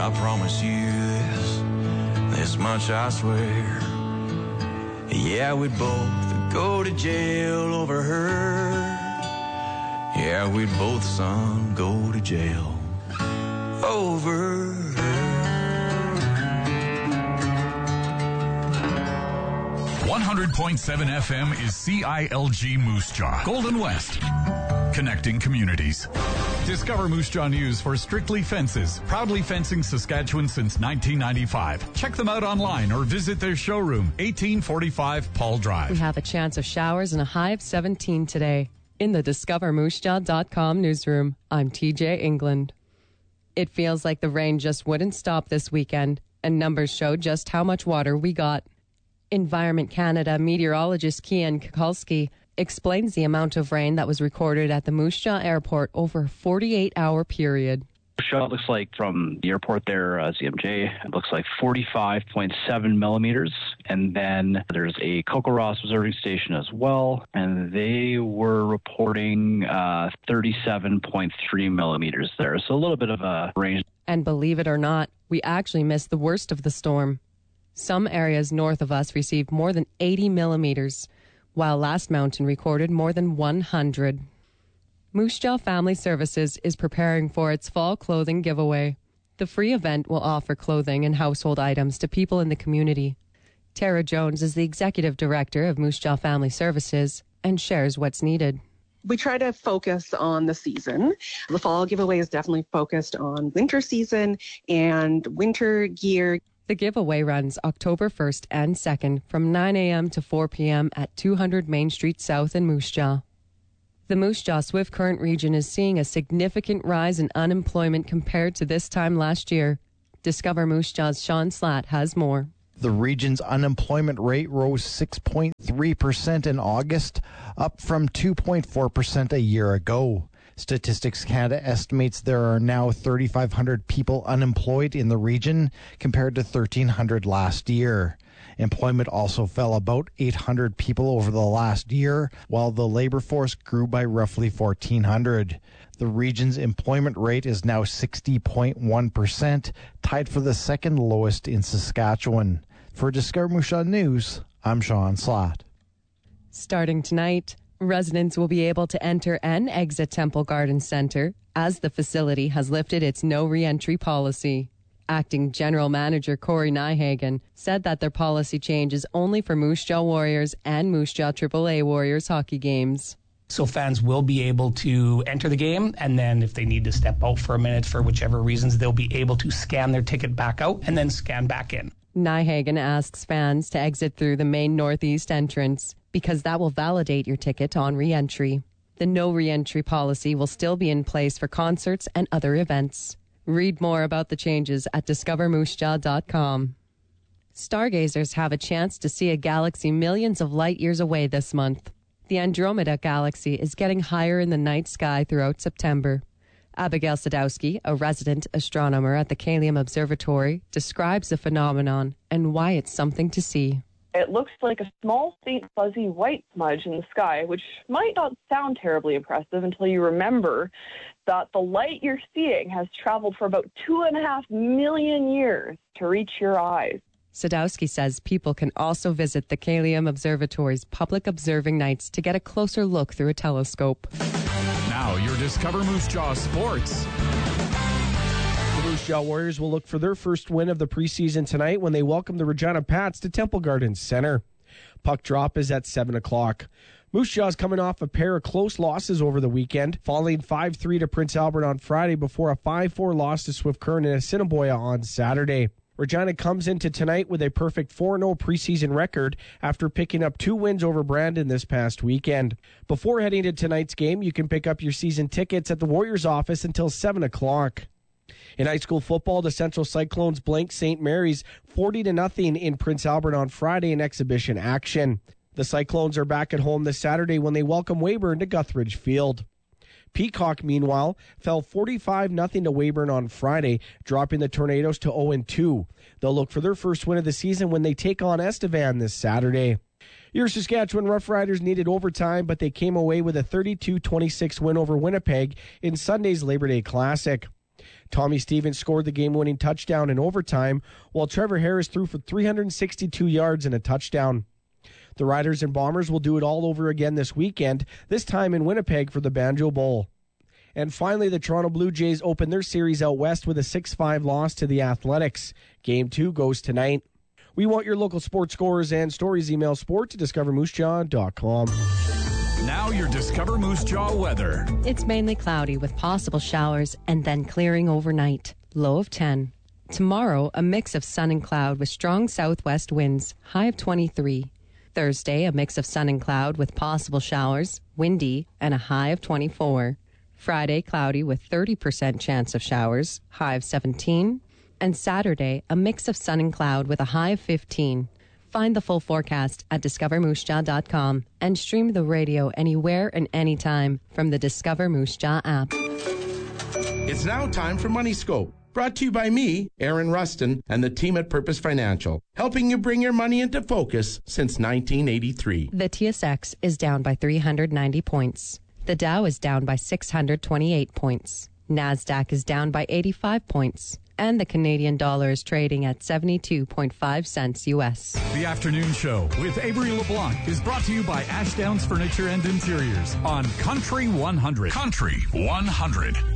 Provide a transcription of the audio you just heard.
I promise you this much I swear. Yeah, we'd both go to jail over her. Yeah, we'd both, son, go to jail over her. 100.7 FM is CILG Moose Jaw, Golden West, connecting communities. Discover Moose Jaw News for Strictly Fences, proudly fencing Saskatchewan since 1995. Check them out online or visit their showroom, 1845 Paul Drive. We have a chance of showers and a high of 17 today. In the DiscoverMooseJaw.com newsroom, I'm TJ England. It feels like the rain just wouldn't stop this weekend, and numbers show just how much water we got. Environment Canada meteorologist Kian Kukulski explains the amount of rain that was recorded at the Moose Jaw Airport over a 48-hour period. It looks like from the airport there, CMJ, it looks like 45.7 millimeters. And then there's a Coco Ross observing station as well, and they were reporting 37.3 millimeters there. So a little bit of a range. And believe it or not, we actually missed the worst of the storm. Some areas north of us received more than 80 millimeters, while Last Mountain recorded more than 100. Moose Jaw Family Services is preparing for its fall clothing giveaway. The free event will offer clothing and household items to people in the community. Tara Jones is the executive director of Moose Jaw Family Services and shares what's needed. We try to focus on the season. The fall giveaway is definitely focused on winter season and winter gear. The giveaway runs October 1st and 2nd from 9 a.m. to 4 p.m. at 200 Main Street South in Moose Jaw. The Moose Jaw Swift Current region is seeing a significant rise in unemployment compared to this time last year. Discover Moose Jaw's Sean Slatt has more. The region's unemployment rate rose 6.3% in August, up from 2.4% a year ago. Statistics Canada estimates there are now 3,500 people unemployed in the region compared to 1,300 last year. Employment also fell about 800 people over the last year, while the labor force grew by roughly 1,400. The region's employment rate is now 60.1%, tied for the second lowest in Saskatchewan. For Discover Moose Jaw News, I'm Sean Slatt. Starting tonight, residents will be able to enter and exit Temple Garden Centre as the facility has lifted its no re-entry policy. Acting General Manager Corey Nyhagen said that their policy change is only for Moose Jaw Warriors and Moose Jaw AAA Warriors hockey games. So fans will be able to enter the game, and then if they need to step out for a minute for whichever reasons, they'll be able to scan their ticket back out and then scan back in. Nyhagen asks fans to exit through the main northeast entrance because that will validate your ticket on re-entry. The no re-entry policy will still be in place for concerts and other events. Read more about the changes at discovermoosejaw.com. Stargazers have a chance to see a galaxy millions of light years away this month. The Andromeda Galaxy is getting higher in the night sky throughout September. Abigail Sadowski, a resident astronomer at the Kalium Observatory, describes the phenomenon and why it's something to see. It looks like a small, faint, fuzzy white smudge in the sky, which might not sound terribly impressive until you remember that the light you're seeing has traveled for about 2.5 million years to reach your eyes. Sadowski says people can also visit the Kalium Observatory's public observing nights to get a closer look through a telescope. Now your Discover Moose Jaw Sports. The Moose Jaw Warriors will look for their first win of the preseason tonight when they welcome the Regina Pats to Temple Gardens Center. Puck drop is at 7 o'clock. Moose Jaw's coming off a pair of close losses over the weekend, falling 5-3 to Prince Albert on Friday before a 5-4 loss to Swift Current and Assiniboia on Saturday. Regina comes into tonight with a perfect 4-0 preseason record after picking up 2 wins over Brandon this past weekend. Before heading to tonight's game, you can pick up your season tickets at the Warriors office until 7 o'clock. In high school football, the Central Cyclones blanked St. Mary's 40-0 in Prince Albert on Friday in exhibition action. The Cyclones are back at home this Saturday when they welcome Weyburn to Guthridge Field. Peacock, meanwhile, fell 45-0 to Weyburn on Friday, dropping the Tornadoes to 0-2. They'll look for their first win of the season when they take on Estevan this Saturday. Your Saskatchewan Roughriders needed overtime, but they came away with a 32-26 win over Winnipeg in Sunday's Labor Day Classic. Tommy Stevens scored the game-winning touchdown in overtime, while Trevor Harris threw for 362 yards and a touchdown. The Riders and Bombers will do it all over again this weekend, this time in Winnipeg for the Banjo Bowl. And finally, the Toronto Blue Jays open their series out west with a 6-5 loss to the Athletics. Game 2 goes tonight. We want your local sports scores and stories. Email sport@discovermoosejaw.com. Now your Discover Moose Jaw weather. It's mainly cloudy with possible showers and then clearing overnight. Low of 10. Tomorrow, a mix of sun and cloud with strong southwest winds. High of 23. Thursday, a mix of sun and cloud with possible showers, windy, and a high of 24. Friday, cloudy with 30% chance of showers, high of 17. And Saturday, a mix of sun and cloud with a high of 15. Find the full forecast at discovermoosejaw.com and stream the radio anywhere and anytime from the Discover Moose Jaw app. It's now time for Money Scope, brought to you by me, Aaron Rustin, and the team at Purpose Financial, helping you bring your money into focus since 1983. The TSX is down by 390 points. The Dow is down by 628 points. NASDAQ is down by 85 points. And the Canadian dollar is trading at 72.5 cents U.S. The Afternoon Show with Avery LeBlanc is brought to you by Ashdowns Furniture and Interiors on Country 100. Country 100.